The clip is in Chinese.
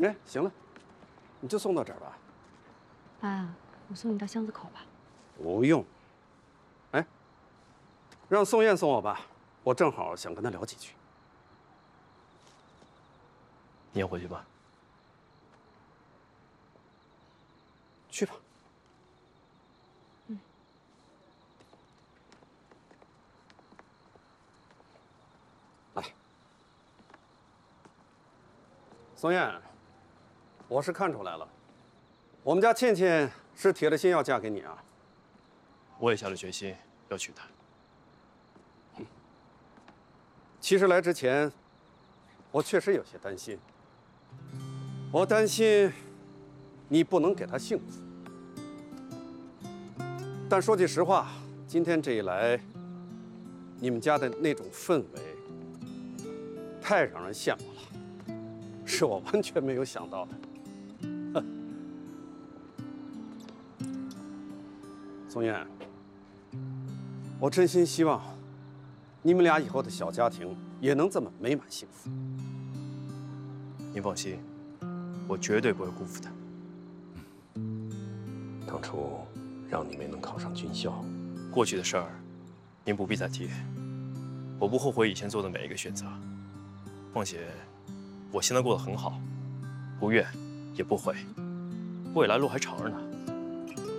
哎，行了，你就送到这儿吧。 爸，我送你到巷子口吧。 不用。哎，让宋燕送我吧，我正好想跟她聊几句。 你也回去吧。 去吧。来，宋燕，我是看出来了，我们家倩倩是铁了心要嫁给你啊。 我也下了决心要娶她。 其实来之前，我确实有些担心。我担心你不能给她幸福。但说句实话，今天这一来，你们家的那种氛围太让人羡慕了，是我完全没有想到的。宋燕，我真心希望你们俩以后的小家庭也能这么美满幸福。 您放心，我绝对不会辜负她。 当初让你没能考上军校， 过去的事儿，您不必再提。我不后悔以前做的每一个选择。况且，我现在过得很好，不怨也不悔，未来路还长着呢。